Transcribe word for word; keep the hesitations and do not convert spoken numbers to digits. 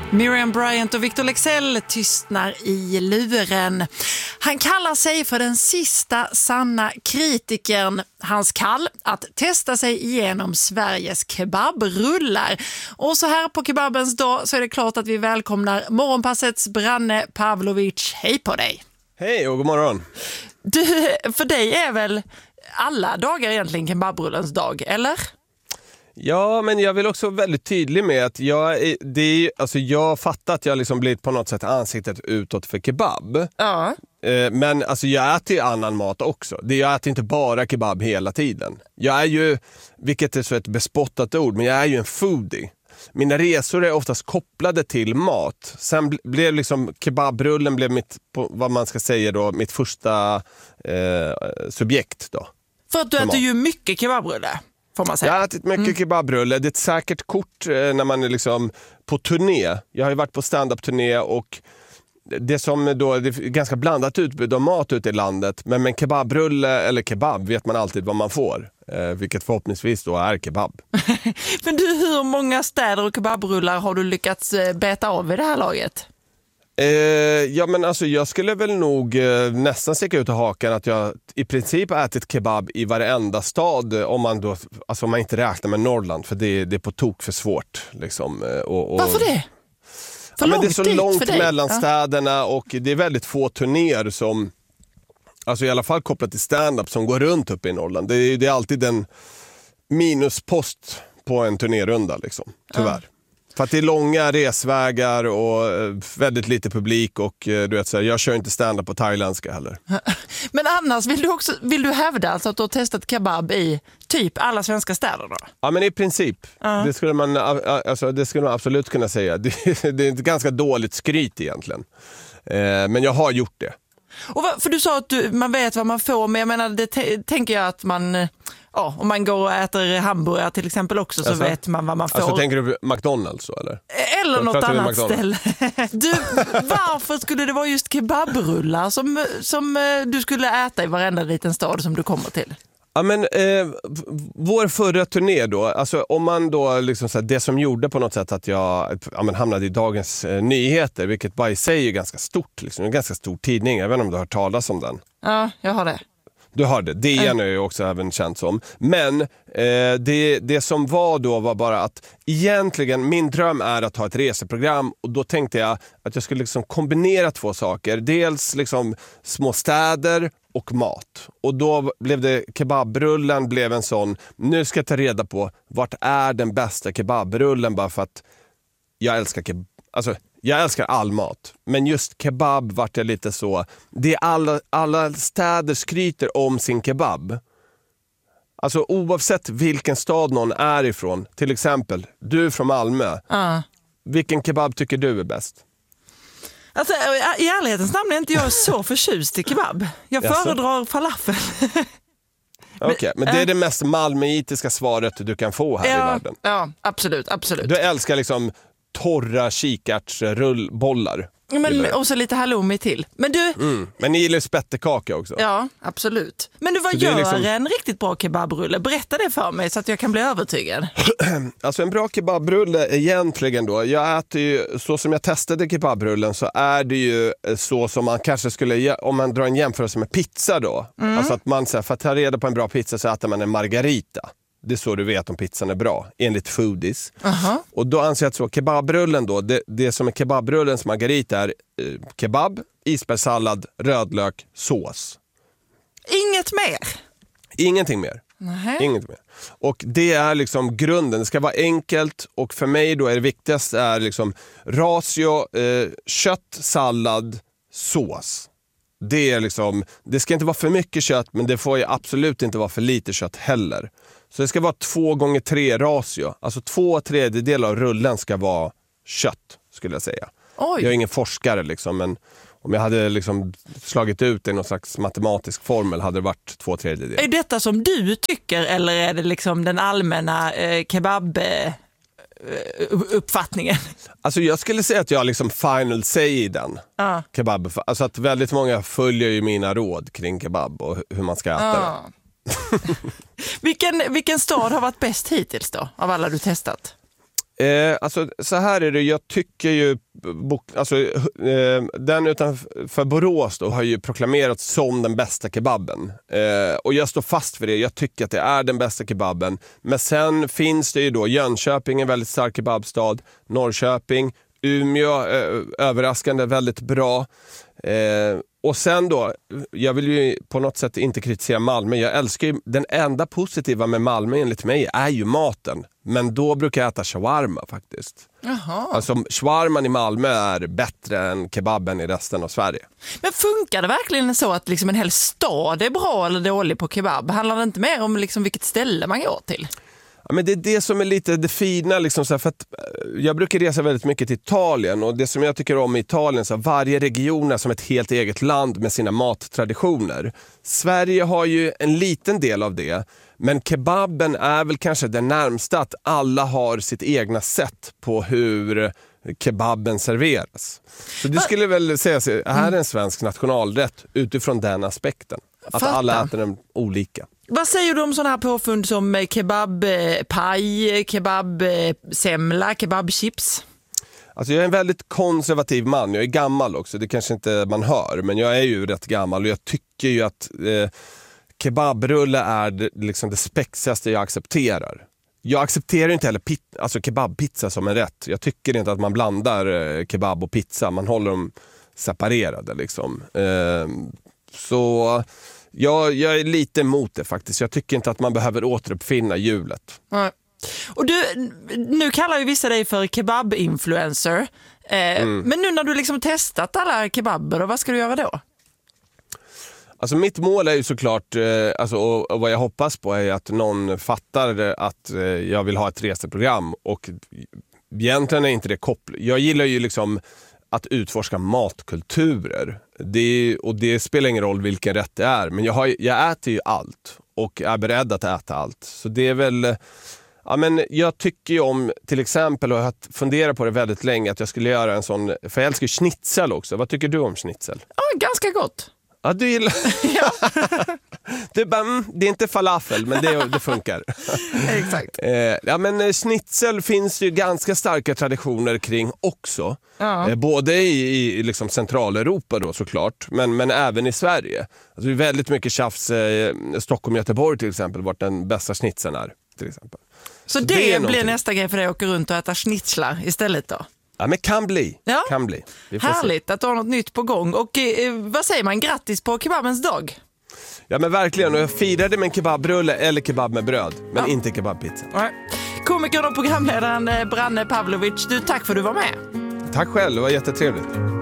Miriam Bryant och Victor Leksell tystnar i luren. Han kallar sig för den sista sanna kritikern. Hans kall att testa sig igenom Sveriges kebabrullar. Och så här på kebabens dag så är det klart att vi välkomnar Morgonpassets Branne Pavlovic. Hej på dig! Hej och god morgon! Du, för dig är väl alla dagar egentligen kebabrullens dag, eller? Ja, men jag vill också vara väldigt tydlig med att jag, är, det är, alltså jag fattar att jag liksom blivit på något sätt ansiktet utåt för kebab. Ja. Eh, men alltså jag äter ju annan mat också. Det, jag äter inte bara kebab hela tiden. Jag är ju, vilket är så ett bespottat ord, men jag är ju en foodie. Mina resor är oftast kopplade till mat. Sen blev liksom kebabrullen blev mitt, på, vad man ska säga då, mitt första eh, subjekt då. För att du äter ju mycket kebabrulle. Får man säga. Jag har ätit mycket mm. kebabrulle. Det är ett säkert kort eh, när man är liksom på turné. Jag har ju varit på stand-up-turné och det som då, det är ganska blandat utbud av mat ute i landet. Men med kebabrulle eller kebab vet man alltid vad man får. Eh, vilket förhoppningsvis då är kebab. Men du, hur många städer och kebabrullar har du lyckats beta av i det här laget? Eh, ja men alltså jag skulle väl nog eh, nästan sticka ut i hakan att jag i princip ätit kebab i varenda stad om man då, alltså om man inte räknar med Norrland, för det, det är på tok för svårt liksom, och, och, varför det? För ja, men det är så långt för mellan ja. städerna och det är väldigt få turnéer som, alltså i alla fall kopplat till stand-up, som går runt upp i Norrland. Det är, det är alltid en minuspost på en turnérunda liksom, tyvärr. Ja. För att det är långa resvägar och väldigt lite publik och du vet så här, jag kör inte stand-up på thailändska heller. Men annars vill du också vill du hävda alltså att du har testat kebab i typ alla svenska städer då? Ja, men i princip. Uh-huh. Det skulle man alltså det skulle man absolut kunna säga. Det, det är ett ganska dåligt skryt egentligen. Eh, men jag har gjort det. Och vad, för du sa att du, man vet vad man får, men jag menar det t- tänker jag att man, ja, om man går och äter hamburgare till exempel också så alltså, vet man vad man får. Alltså tänker du McDonald's så eller? Eller något annat ställe. Du, varför skulle det vara just kebabrullar som, som du skulle äta i varenda liten stad som du kommer till? Ja, men eh, vår förra turné då, alltså om man då liksom så här, det som gjorde på något sätt att jag ja, men hamnade i Dagens eh, Nyheter, vilket bara i sig är ganska stort liksom, en ganska stor tidning, jag vet inte om du har hört talas om den. Ja, jag har det. Du har det, D N är ju också även känt som. Men eh, det, det som var då var bara att egentligen min dröm är att ha ett reseprogram, och då tänkte jag att jag skulle liksom kombinera två saker. Dels liksom små städer och mat. Och då blev det, kebabrullen blev en sån, nu ska jag ta reda på vart är den bästa kebabrullen, bara för att jag älskar kebab. Alltså jag älskar all mat, men just kebab vart jag lite så, det är alla, alla städer skryter om sin kebab. Alltså oavsett vilken stad någon är ifrån, till exempel du är från Malmö, uh. vilken kebab tycker du är bäst? Alltså, i ärlighetens namn är inte jag så förtjust i kebab. Jag föredrar falafel. Okej, okay, men det är det mest malmöitiska svaret du kan få här ja, i världen. Ja, absolut, absolut. Du älskar liksom torra kikärtsrullbollar. Men, och så lite halloumi till. Men du... Mm, men ni gillar spettekaka också. Ja, absolut. Men du, vad så gör liksom... en riktigt bra kebabrulle? Berätta det för mig så att jag kan bli övertygad. Alltså en bra kebabrulle egentligen då, jag äter ju, så som jag testade kebabrullen så är det ju så som man kanske skulle, om man drar en jämförelse med pizza då. Mm. Alltså att man, för att ta reda på en bra pizza så äter man en margarita. Det är så du vet om pizzan är bra, enligt foodies. Uh-huh. Och då anser jag att så, kebabrullen då, det, det som är kebabrullens margarita är eh, kebab, isbergssallad, rödlök, sås. Inget mer? Ingenting mer. Uh-huh. Inget mer. Och det är liksom grunden, det ska vara enkelt, och för mig då är det viktigaste är liksom ratio, eh, kött, sallad, sås. Det är liksom, det ska inte vara för mycket kött, men det får ju absolut inte vara för lite kött heller. Så det ska vara två gånger tre ratio. Alltså två tredjedelar av rullen ska vara kött, skulle jag säga. Oj. Jag är ingen forskare liksom, men om jag hade liksom slagit ut i någon slags matematisk formel hade det varit två tredjedelar. Är detta som du tycker, eller är det liksom den allmänna eh, kebab... Eh... uppfattningen? Alltså jag skulle säga att jag liksom final say i den uh. kebab. Alltså att väldigt många följer ju mina råd kring kebab och hur man ska äta uh. det. vilken, vilken stad har varit bäst hittills då, av alla du testat? Eh, alltså, så här är det, jag tycker ju alltså, eh, den utanför Borås då har ju proklamerats som den bästa kebaben. Eh, och jag står fast för det, jag tycker att det är den bästa kebaben. Men sen finns det ju då Jönköping, en väldigt stark kebabstad, Norrköping, Umeå, eh, överraskande väldigt bra. Eh, och sen då, jag vill ju på något sätt inte kritisera Malmö. Jag älskar ju, den enda positiva med Malmö enligt mig är ju maten. Men då brukar jag äta shawarma faktiskt. Jaha. Alltså shawarman i Malmö är bättre än kebaben i resten av Sverige. Men funkar det verkligen så att liksom en hel stad är bra eller dålig på kebab? Handlar det inte mer om liksom vilket ställe man går till? Ja, men det är det som är lite det fina liksom, så här, för att jag brukar resa väldigt mycket till Italien, och det som jag tycker om i Italien, så här, varje region är som ett helt eget land med sina mattraditioner. Sverige har ju en liten del av det, men kebaben är väl kanske det närmsta att alla har sitt egna sätt på hur kebaben serveras. Så du skulle väl säga att det här är en svensk nationalrätt utifrån den aspekten. Att Fattar. alla äter den olika. Vad säger du om sådana här påfund som kebabpaj, kebabsemla, kebabchips? Alltså jag är en väldigt konservativ man, jag är gammal också, det kanske inte man hör, men jag är ju rätt gammal och jag tycker ju att eh, kebabrulle är det, liksom det spexigaste jag accepterar. Jag accepterar inte heller pit- alltså kebabpizza som en rätt. Jag tycker inte att man blandar eh, kebab och pizza, man håller dem separerade liksom. Eh, så... Jag, jag är lite emot det faktiskt. Jag tycker inte att man behöver återuppfinna hjulet. Nej. Och du, nu kallar ju vissa dig för kebab-influencer. Eh, mm. Men nu när du liksom testat alla kebaber, och vad ska du göra då? Alltså mitt mål är ju såklart, eh, alltså, och, och vad jag hoppas på är att någon fattar att eh, jag vill ha ett reseprogram. Och egentligen är inte det kopplat. Jag gillar ju liksom att utforska matkulturer. Det, och det spelar ingen roll vilken rätt det är. Men jag, har, jag äter ju allt. Och är beredd att äta allt. Så det är väl... Ja, men jag tycker ju om, till exempel, och jag har funderat på det väldigt länge, att jag skulle göra en sån... För jag älskar ju schnitzel också. Vad tycker du om schnitzel? Ja, ganska gott. Ja, du gillar... Ja. Det, är bara, mm, det är inte falafel, men det, det funkar. Exakt. Eh, ja, men schnitzel finns ju ganska starka traditioner kring också. Ja. Eh, både i, i liksom Centraleuropa då såklart, men, men även i Sverige. Alltså, det är väldigt mycket tjafs. Eh, Stockholm, Göteborg till exempel, vart den bästa schnitzeln är. Till exempel. Så, Så det, det blir nästa grej för dig, att åka runt och äta schnitzlar istället då? Ja, men kan bli. Ja. Kan bli. Härligt se. Att du har något nytt på gång. Och eh, vad säger man? Grattis på kebabens dag. Ja, men verkligen. Och jag firade med en kebabrulle eller kebab med bröd. Men ja. Inte kebabpizza. Nej. Komikern och programledaren Branne Pavlovic, du, tack för att du var med. Tack själv, det var jättetrevligt.